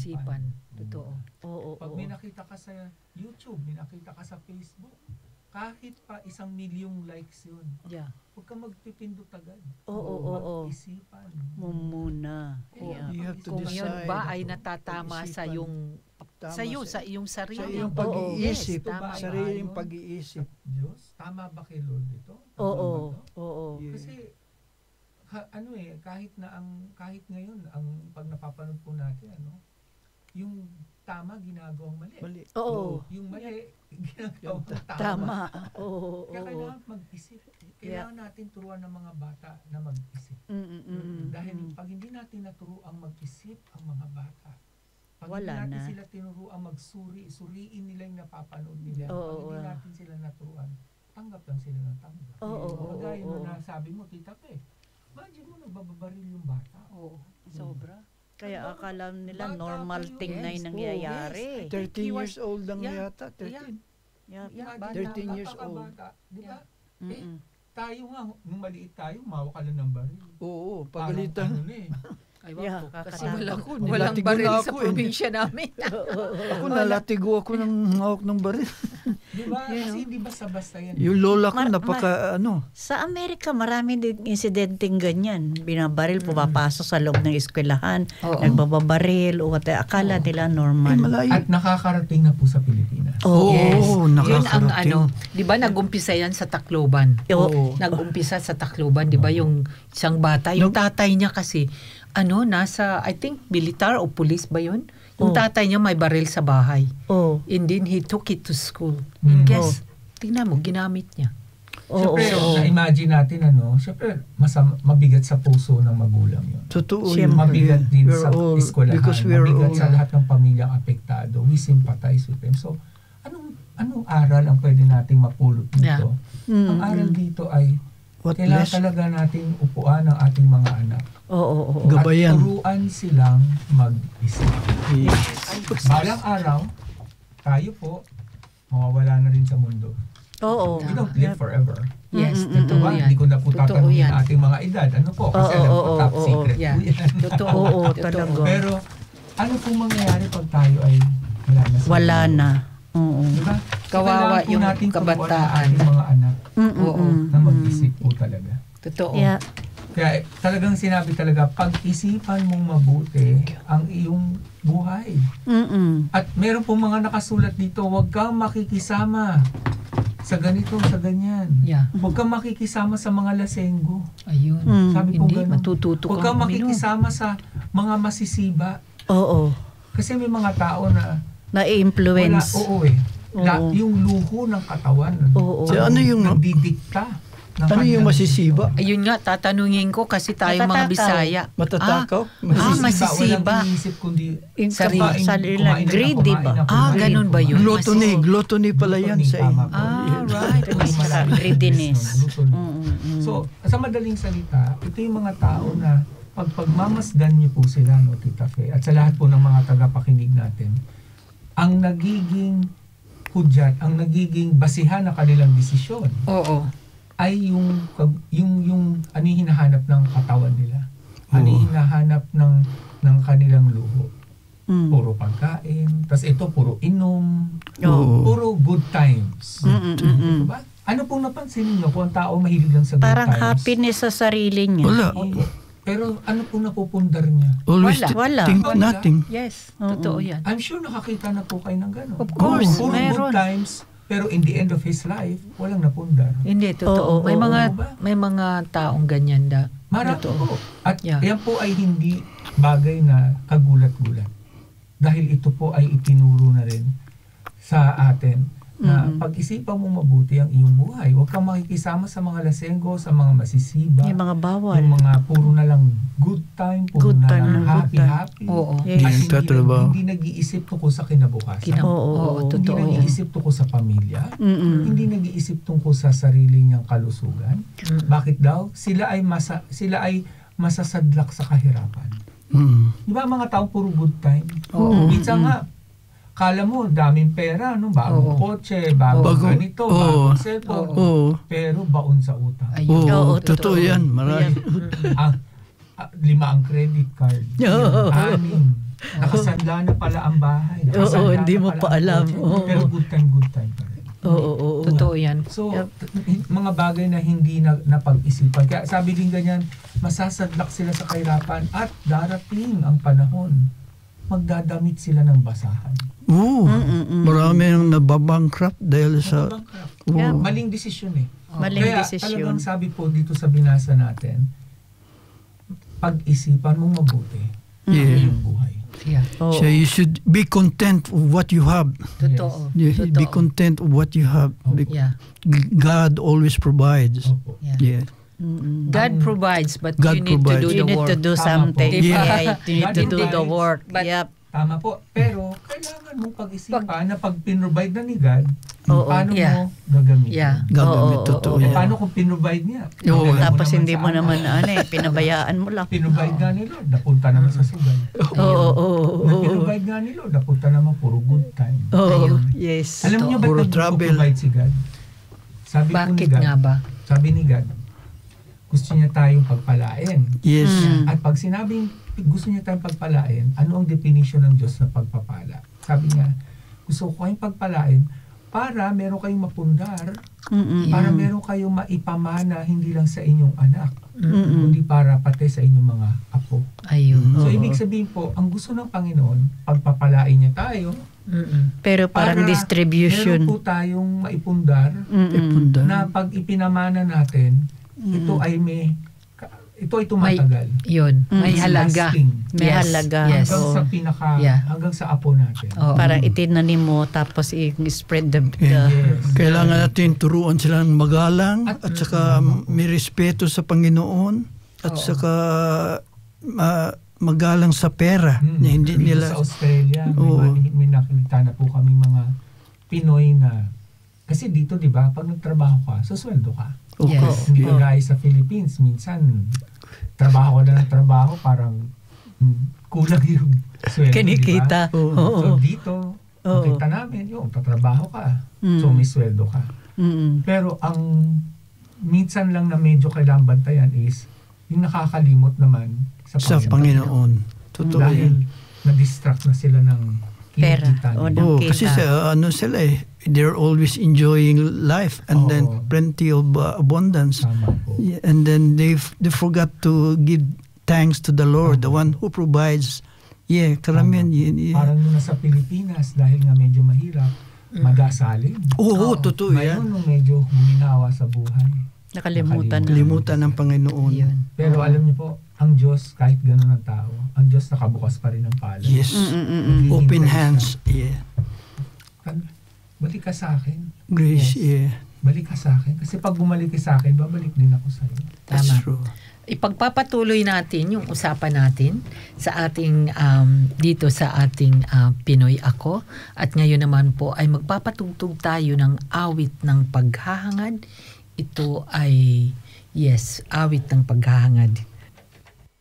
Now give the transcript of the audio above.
isipan. Totoo. Oo, Pag may nakita ka sa YouTube, may nakita ka sa Facebook, kahit pa 1,000,000 likes yun, Yeah. huwag ka magpipindot agad. Oo. Mag-isipan. Muna. Yeah. You have to Kung yun decide. ba ay natatama sa Pag-isipan. yung Tama sa iyo, sa iyong sa sarili. iyong Oo. pag-iisip, Yes, tama. sariling pag-iisip. Diyos, tama ba kay Lord ito? Tama Oo. ba to? Oo. Yeah. Kasi kahit ngayon pag napapanood po natin yung tama ginagawang mali. Mali. Oo. Yung mali ginagawang tama. Tama. Oo. Kaya kailangan mag-isip. Kailangan natin turuan ng mga bata na mag-isip. Dahil pag hindi natin naturuang mag-isip ang mga bata, pag Wala hindi natin na. sila tinuruang suriin nila yung napapanood nila. Oo, Pag hindi wala. natin sila naturuan, tanggap lang sila ng tanggap. Oo, Kagaya oo, nung oo. nasabi mo, Tita Pe, imagine mo, nagbababaril yung bata. Oo. Sobra. Kaya akala nila Bata normal kayo. thing na Yes. yung nangyayari. Oh, yes. 13 He was- years old lang Yeah. yata. 13. Yeah. Yeah, Imagine, 13 years old. napakabata, di ba? Mm-mm. Tayo nga, nung maliit tayo, mawa ka lang ng baril. Oo, Parang pagalitan. ano na eh. Ay, Yeah, wag po. Kasi kakatawa. walang Ako, walang nilatigo baril na sa ako eh. probinsya namin. Ako nalatigo ako ng hawak ng baril. Di ba? Kasi hindi basta-basta yan. Yung lola ko Mar- Sa Amerika, marami din insidenteng ganyan. Binabaril, pumapasok sa loob ng eskwelahan, Oo. nagbababaril, o what, akala nila normal. malayo. At nakakarating na po sa Pilipinas. Oo. Yes. Yun ang nakakarating. di ba nag-umpisa yan sa Tacloban? Oo. Nag-umpisa sa Tacloban, di ba yung isang bata, yung tatay niya kasi, nasa, I think, militar o police ba yun? Yung tatay niya may baril sa bahay. Oo. And then he took it to school. Mm. And guess, tingnan mo, ginamit niya. Oo. Siyempre, Oo. na-imagine natin, siyempre, mabigat sa puso ng magulang yun. Totoo Siyempre. yun. Mabigat din We're sa all- eskwelahan, because we're mabigat all- sa lahat ng pamilyang apektado. We sympathize with them. So, anong aral ang pwede nating mapulot dito? Ang aral dito ay What kailangan less? talaga nating upuan ng ating mga anak Oo. Gabayan. at turuan silang mag-isip. Yes. Balang araw, tayo po, mawawala na rin sa mundo. Oo. We don't live forever. Yes, Mm, mm, totoo Diba? yan. Hindi ko na po Totoo tatanungin yan. ang ating mga edad. Ano po? Kasi Oo, alam ko oo, top oo, secret yeah. po yan. Totoo. Oo, Totoo. talaga. Pero ano pong mangyayari pag tayo ay wala na sa Wala mundo? na. Oo. Diba? Kawawa Kailangan po yung natin turuan ang kabataan. ating mga anak Oo. na mag-isip po talaga. Totoo. Yeah. Kaya talagang sinabi talaga, pag-isipan mong mabuti ang iyong buhay. At meron pong mga nakasulat dito, huwag kang makikisama sa ganito, sa ganyan. Yeah. Huwag kang makikisama sa mga lasenggo. Ayun. Sabi po Hindi, ganun. matututo Huwag kang kang uminom. makikisama sa mga masisiba. Oo. Kasi may mga tao na Na-influence. oo eh. Oo. Yung luho ng katawan. Oo. So, ano yung- nagdidikta. ng Ano yung kanilang masisiba? Ayun nga, tatanungin ko kasi tayo mga Matatakaw. Bisaya. Matatakaw? Masisiba. Walang iniisip kundi Sarili. Sarili. Greedy ba? Ganun ba yun? Gluttony. Gluttony pala yan sa Tama po. Right. Greediness. So, sa madaling salita, ito yung mga tao na pagmamasdan niyo po sila, no, Tita Fe, at sa lahat po ng mga tagapakinig natin, ang nagiging hudyat, ang nagiging basihan ng kanilang desisyon Oo. ay yung ano yung hinahanap ng katawan nila. Ano yung hinahanap ng kanilang luho. Puro pagkain, tas ito puro inom, Oo. puro good times. Diba? Ano pong napansin niyo kung ang tao mahilig lang sa good Parang times? happiness sa sarili niya. Wala. Opo. Pero ano pong napupundar niya? Always Wala. think Wala. nothing. Yes. Totoo yan. I'm sure nakakita na po kayo ng gano'n. Of course, Puro meron. good times, pero in the end of his life, walang napundar. Hindi, totoo. Oo, may oo, mga oo ba? may mga taong ganyan da. Marami Totoo. po. At Yeah. yan po ay hindi bagay na kagulat-gulat. Dahil ito po ay itinuro na rin sa atin na pag-isipan mo mabuti ang iyong buhay. Huwag kang makikisama sa mga lasenggo, sa mga masisiba, Yung mga bawal. yung mga puro na lang good time, puro Good na time lang na good time. happy-happy. Oo. Yes. At Nagtatrabaho. hindi nag-iisip tungkol sa kinabukasan. Oo, Hindi totoo. nag-iisip tungkol sa pamilya. Hindi nag-iisip tungkol sa sarili niyang kalusugan. Bakit daw? Sila ay masasadlak sa kahirapan. Di ba mga tao puro good time? Oo. Minsan nga, kala mo daming pera, no? Bagong Oo. kotse, bagong Bago- ganito, oo. bagong cellphone. Oo. Pero baon sa utang. Ayun. Oo, Oo, totoo yan. Marami. Ang 5 ang credit card. Oo. 6. Nakasanda na pala ang bahay. Oo, Nakasanda hindi na mo pala pa ang alam. kotse. Oo. Pero good time pa rin. Oo. Totoo yan. So, mga bagay na hindi napag-isipan. Kaya sabi din ganyan, masasadlak sila sa kahirapan at darating ang panahon, magdadamit sila ng basahan. Oo. Marami nang nababankrupt dahil sa... Bankrupt. Yeah. Maling desisyon eh. Maling Kaya desisyon. talagang sabi po dito sa binasa natin, pag-isipan mong mabuti ang Yeah. iyong buhay. Yeah. Oo. So you should be content with what you have. Totoo. You be Totoo. content with what you have. Yeah. God always provides. Opo. Yeah. Yeah. God provides, but God you need provides. to do You the need work. to do Tama something. po. Diba? Yeah, you need to do the Hindi. work. But- Yep. Tama po. Pero, kailangan mong pag-isipan na pag pinrovide na ni God, Oo. paano Yeah. mo gagamitin? Yeah. Gagamit Oo, totoo oo, Eh, yan. paano kung pinrovide niya? Oo. Pinadala Tapos hindi mo sa naman amin. pinabayaan mo lang. Pinrovide nga ni Lord, napunta naman sa sugal. Oo. Pinrovide nga ni Lord, napunta naman puro good time. Oo. Yes. Alam niyo ba Puro ito travel. provide si God? Sabi po ni Bakit God, nga ba? sabi ni God, gusto niya tayong pagpalain. Yes. At pag sinabing gusto niya tayong pagpalain, ano ang definition ng Diyos na pagpapala? Sabi niya, gusto ko kayong pagpalain para meron kayong mapundar, para meron kayong maipamana hindi lang sa inyong anak, kundi para pati sa inyong mga apo. Ayun. So ibig sabihin po, ang gusto ng Panginoon, pagpapalain niya tayo, Pero parang para distribution. meron po tayong maipundar Ipunda. na pag ipinamana natin, ito ay ito ay tumatagal. Yun. May It's halaga. lasting. May Yes. halaga. Yes. Hanggang Oo. sa pinaka, Yeah. hanggang sa apo natin. Oo. Parang itinanim mo tapos i-spread the Yes. Kailangan natin turuan silang magalang at saka may respeto sa Panginoon at saka magalang sa pera. Na hindi Dito nila... sa Australia, Oo. may nakikita na po kaming mga Pinoy na, kasi dito, di ba, pag nagtrabaho ka, susweldo ka. Of Yes. course. Hindi Yeah. kagaya sa Philippines, minsan, trabaho ka na ng trabaho, parang kulang yung sweldo, kinikita. di ba? Oo. So dito, nakita namin, tatrabaho ka, so may sweldo ka. Pero ang minsan lang na medyo kailangan bantayan is yung nakakalimot naman Sa Panginoon. Totoo Dahil yan. na-distract na sila ng Pera. kinikita O, nila. Oh, Kita. kasi sa sila they're always enjoying life and Oo. then plenty of abundance. Tama po. Yeah, and then they forgot to give thanks to the Lord, the one who provides. Yeah, karamihan yun. Yeah. Parang nung nasa Pilipinas, dahil nga medyo mahirap, madasalin. Oo, totoo Ngayon, yan. nung medyo huminawa sa buhay. Nakalimutan na. Kalimutan ng Panginoon. Yun. Pero alam niyo po, ang Diyos, kahit gano'n ang tao, ang Diyos nakabukas pa rin ng palad. Yes. Naghihintay Open siya. hands. Yeah. Balik ka sa akin. Grace. Yes. Yeah. Balik ka sa akin. Kasi pag bumalik ka sa akin, babalik din ako sa iyo. That's Tama. true. Ipagpapatuloy natin yung usapan natin sa ating dito sa ating Pinoy Ako, at ngayon naman po ay magpapatugtog tayo ng awit ng paghahangad. Ito ay awit ng paghahangad.